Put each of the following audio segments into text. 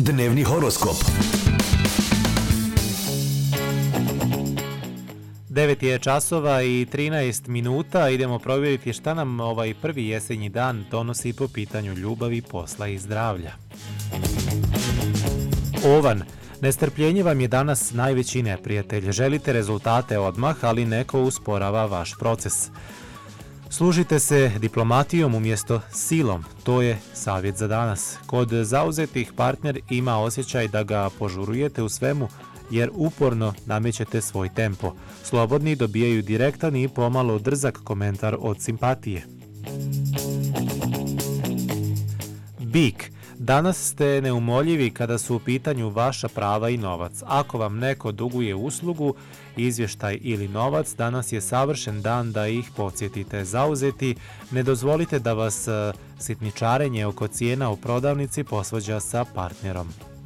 Dnevni horoskop. 9 je časova i 13 minuta. Idemo provjeriti šta nam ovaj prvi jesenji dan donosi po pitanju ljubavi, posla i zdravlja. Ovan, nestrpljenje vam je danas najveći neprijatelj. Želite rezultate odmah, ali neko usporava vaš proces. Služite se diplomatijom umjesto silom, to je savjet za danas. Kod zauzetih partner ima osjećaj da ga požurujete u svemu, jer uporno namećete svoj tempo. Slobodni dobijaju direktan i pomalo drzak komentar od simpatije. Bik, danas ste neumoljivi kada su u pitanju vaša prava i novac. Ako vam neko duguje uslugu, izvještaj ili novac, danas je savršen dan da ih podsjetite. Zauzeti, ne dozvolite da vas sitničarenje oko cijena u prodavnici posvađa sa partnerom.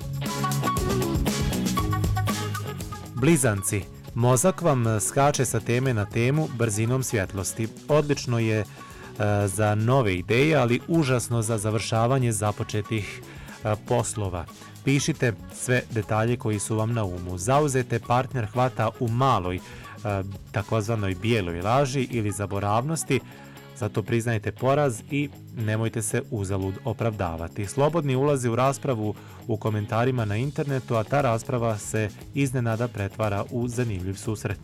Blizanci, mozak vam skače sa teme na temu brzinom svjetlosti. Odlično je za nove ideje, ali užasno za završavanje započetih poslova. Pišite sve detalje koji su vam na umu. Zauzete partner hvata u maloj, takozvanoj bijeloj laži ili zaboravnosti, zato priznajte poraz i nemojte se uzalud opravdavati. Slobodni ulazi u raspravu u komentarima na internetu, a ta rasprava se iznenada pretvara u zanimljiv susret.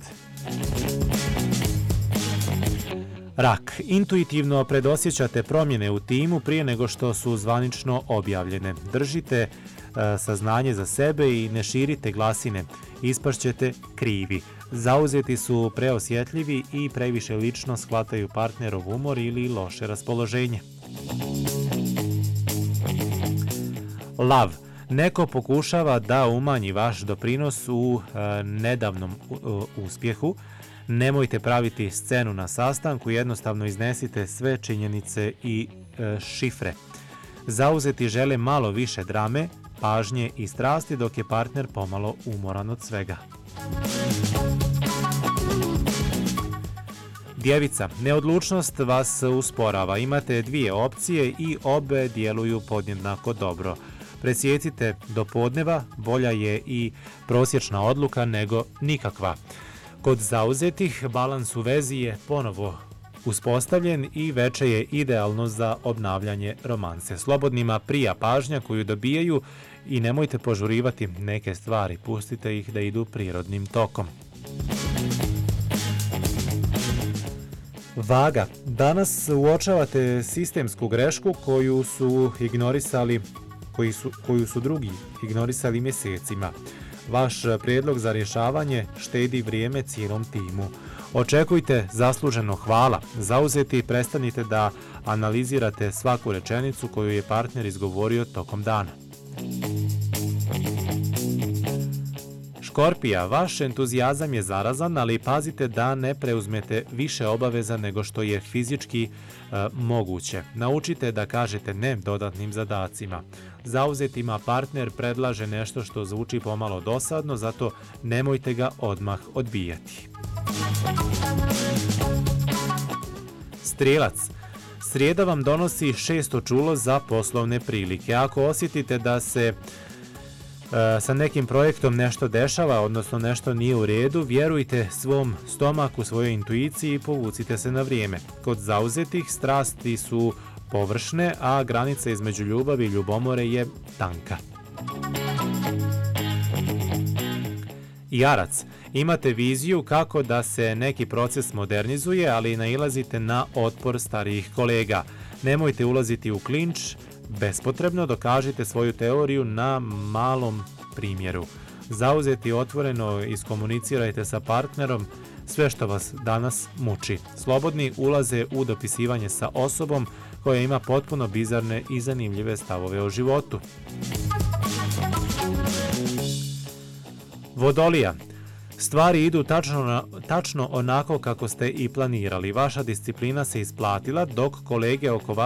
Rak, intuitivno predosjećate promjene u timu prije nego što su zvanično objavljene. Držite saznanje za sebe i ne širite glasine. Ispašćete krivi. Zauzeti su preosjetljivi i previše lično shvataju partnerov umor ili loše raspoloženje. Lav, neko pokušava da umanji vaš doprinos u nedavnom uspjehu. Nemojte praviti scenu na sastanku, jednostavno iznesite sve činjenice i šifre. Zauzeti žele malo više drame, pažnje i strasti, dok je partner pomalo umoran od svega. Djevica, neodlučnost vas usporava. Imate dvije opcije i obe djeluju podjednako dobro. Presjecite do podneva, bolja je i prosječna odluka nego nikakva. Kod zauzetih balans u vezi je ponovo uspostavljen i veče je idealno za obnavljanje romanse. Slobodnima prija pažnja koju dobijaju i nemojte požurivati neke stvari, pustite ih da idu prirodnim tokom. Vaga, danas uočavate sistemsku grešku koju su drugi ignorisali mjesecima. Vaš prijedlog za rješavanje štedi vrijeme cijelom timu. Očekujte zasluženo hvala. Zauzeti, prestanite da analizirate svaku rečenicu koju je partner izgovorio tokom dana. Škorpija, vaš entuzijazam je zarazan, ali pazite da ne preuzmete više obaveza nego što je fizički moguće. Naučite da kažete ne dodatnim zadacima. Zauzetima partner predlaže nešto što zvuči pomalo dosadno, zato nemojte ga odmah odbijati. Strijelac, srijeda vam donosi 6. čulo za poslovne prilike. Ako osjetite da se sa nekim projektom nešto dešava, odnosno nešto nije u redu, vjerujte svom stomaku, svojoj intuiciji i povucite se na vrijeme. Kod zauzetih strasti su površne, a granica između ljubavi i ljubomore je tanka. Jarac, imate viziju kako da se neki proces modernizuje, ali nailazite na otpor starijih kolega. Nemojte ulaziti u klinč, bespotrebno dokažite svoju teoriju na malom primjeru. Zauzeti, otvoreno iskomunicirajte sa partnerom sve što vas danas muči. Slobodni ulaze u dopisivanje sa osobom koja ima potpuno bizarne i zanimljive stavove o životu. Vodolija, stvari idu tačno onako kako ste i planirali. Vaša disciplina se isplatila, dok kolege oko vas